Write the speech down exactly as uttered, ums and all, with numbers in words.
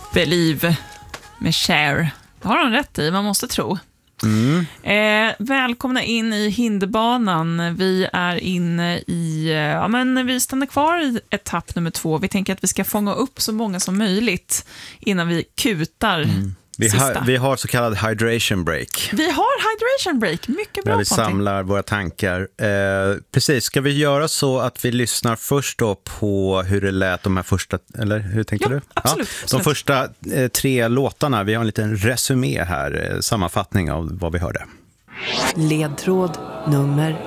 Believe med Cher. Det har han rätt i, man måste tro. Mm. Eh, välkomna in i hinderbanan. Vi är inne i, ja men vi stannar kvar i etapp nummer två. Vi tänker att vi ska fånga upp så många som möjligt innan vi kutar mm. vi, ha, vi har så kallad hydration break. Vi har hydration break, mycket bra. Där vi samlar våra tankar. Eh, precis, ska vi göra så att vi lyssnar först då på hur det lät de här första, eller hur tänker ja, du? Absolut, ja, absolut. De första eh, tre låtarna, vi har en liten resumé här, eh, sammanfattning av vad vi hörde. Ledtråd nummer